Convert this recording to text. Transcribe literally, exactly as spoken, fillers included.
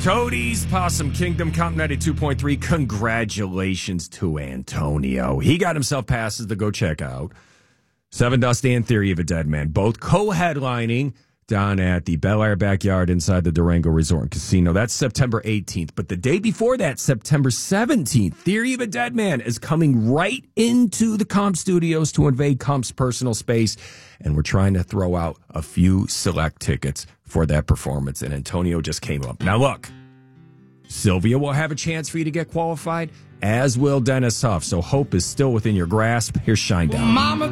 Toadies, Possum Kingdom, Comp ninety-two point three. Congratulations to Antonio. He got himself passes to go check out Seven Dust and Theory of a Dead Man, both co-headlining down at the Bel Air Backyard inside the Durango Resort and Casino. That's September eighteenth. But the day before that, September seventeenth, Theory of a Dead Man is coming right into the Comp Studios to invade Comp's personal space. And we're trying to throw out a few select tickets for that performance. And Antonio just came up. Now, look, Sylvia will have a chance for you to get qualified, as will Dennis Huff. So hope is still within your grasp. Here's Shine Down. Mama